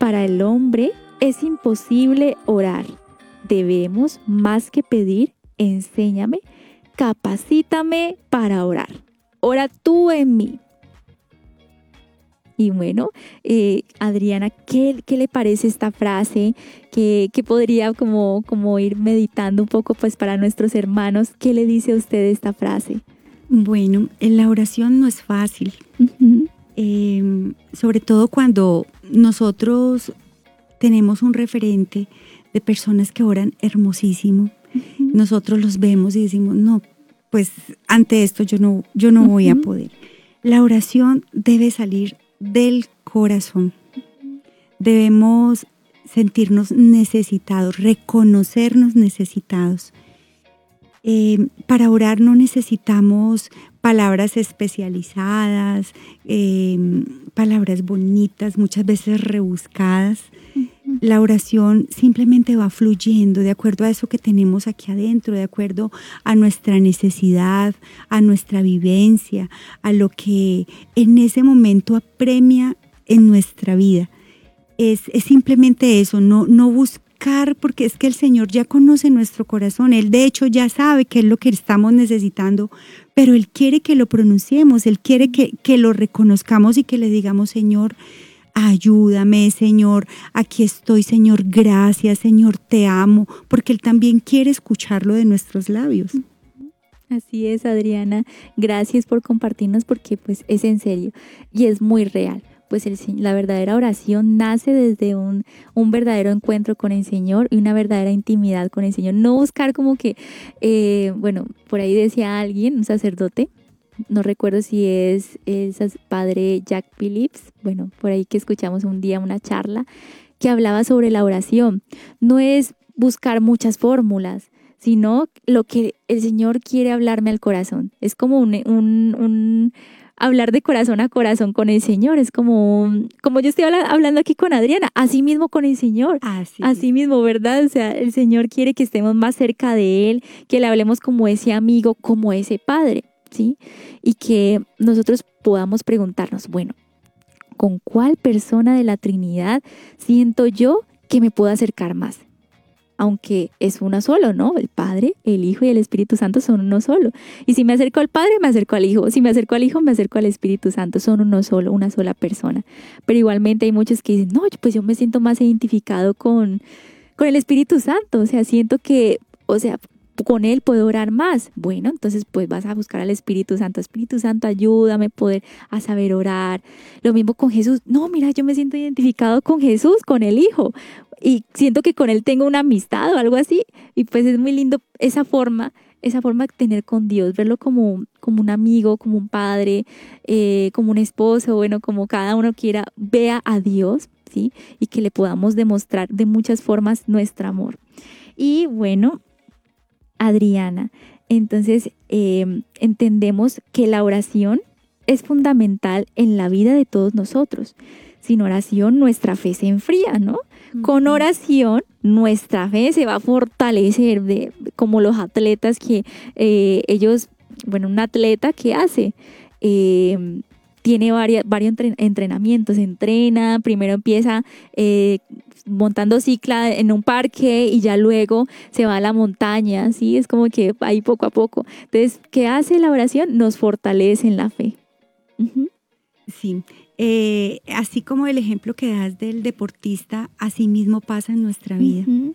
Para el hombre es imposible orar. Debemos, más que pedir, enséñame, capacítame para orar. Ora tú en mí. Y bueno, Adriana, ¿qué le parece esta frase? ¿Qué podría como ir meditando un poco pues para nuestros hermanos? ¿Qué le dice a usted esta frase? Bueno, la oración no es fácil. Uh-huh. Sobre todo cuando nosotros tenemos un referente de personas que oran hermosísimo. Uh-huh. Nosotros los vemos y decimos, no, pues ante esto yo no uh-huh. voy a poder. La oración debe salir del corazón. Debemos sentirnos necesitados, reconocernos necesitados. Para orar no necesitamos palabras especializadas, palabras bonitas, muchas veces rebuscadas. Uh-huh. La oración simplemente va fluyendo de acuerdo a eso que tenemos aquí adentro, de acuerdo a nuestra necesidad, a nuestra vivencia, a lo que en ese momento apremia en nuestra vida. Es simplemente eso, no buscar, porque es que el Señor ya conoce nuestro corazón. Él de hecho ya sabe qué es lo que estamos necesitando, pero Él quiere que lo pronunciemos, Él quiere que lo reconozcamos y que le digamos, Señor, ayúdame, Señor, aquí estoy, Señor, gracias, Señor, te amo, porque Él también quiere escucharlo de nuestros labios. Así es, Adriana, gracias por compartirnos porque pues es en serio y es muy real. Pues la verdadera oración nace desde un verdadero encuentro con el Señor y una verdadera intimidad con el Señor. No buscar como que, bueno, por ahí decía alguien, un sacerdote, no recuerdo si es el padre Jack Phillips, bueno, por ahí que escuchamos un día una charla que hablaba sobre la oración. No es buscar muchas fórmulas, sino lo que el Señor quiere hablarme al corazón. Es como un hablar de corazón a corazón con el Señor, es como yo estoy hablando aquí con Adriana, así mismo con el Señor, así mismo, ¿verdad? O sea, el Señor quiere que estemos más cerca de Él, que le hablemos como ese amigo, como ese padre, ¿sí? Y que nosotros podamos preguntarnos, bueno, ¿con cuál persona de la Trinidad siento yo que me puedo acercar más? Aunque es uno solo, ¿no? El Padre, el Hijo y el Espíritu Santo son uno solo. Y si me acerco al Padre, me acerco al Hijo. Si me acerco al Hijo, me acerco al Espíritu Santo. Son uno solo, una sola persona. Pero igualmente hay muchos que dicen, no, pues yo me siento más identificado con el Espíritu Santo. O sea, siento que, con Él puedo orar más. Bueno, entonces pues vas a buscar al Espíritu Santo. Espíritu Santo, ayúdame a saber orar. Lo mismo con Jesús. No, mira, yo me siento identificado con Jesús, con el Hijo. Y siento que con Él tengo una amistad o algo así. Y pues es muy lindo esa forma de tener con Dios, verlo como un amigo, como un padre, como un esposo, bueno, como cada uno quiera, vea a Dios, ¿sí? Y que le podamos demostrar de muchas formas nuestro amor. Y bueno, Adriana, entonces entendemos que la oración es fundamental en la vida de todos nosotros. Sin oración nuestra fe se enfría, ¿no? Con oración nuestra fe se va a fortalecer, como los atletas que ellos, bueno, un atleta ¿qué hace? Tiene varios entrenamientos, entrena, primero empieza montando cicla en un parque y ya luego se va a la montaña, ¿sí? Es como que ahí poco a poco. Entonces, ¿qué hace la oración? Nos fortalece en la fe. Uh-huh. Sí, así como el ejemplo que das del deportista, así mismo pasa en nuestra vida. Uh-huh.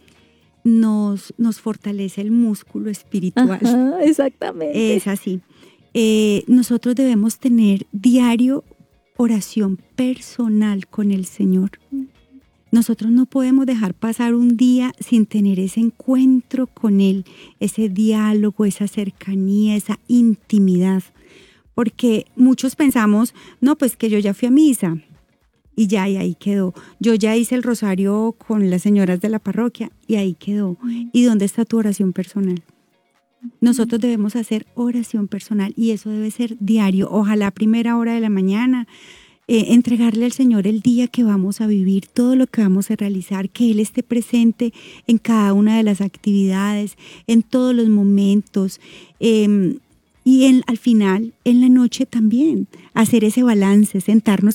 Nos fortalece el músculo espiritual. Ajá, exactamente. Es así. Nosotros debemos tener diario oración personal con el Señor. Nosotros no podemos dejar pasar un día sin tener ese encuentro con Él, ese diálogo, esa cercanía, esa intimidad. Porque muchos pensamos, no, pues que yo ya fui a misa y ya, y ahí quedó. Yo ya hice el rosario con las señoras de la parroquia y ahí quedó. ¿Y dónde está tu oración personal? Nosotros debemos hacer oración personal y eso debe ser diario. Ojalá a primera hora de la mañana, entregarle al Señor el día que vamos a vivir, todo lo que vamos a realizar, que Él esté presente en cada una de las actividades, en todos los momentos. Y al final, en la noche también, hacer ese balance, sentarnos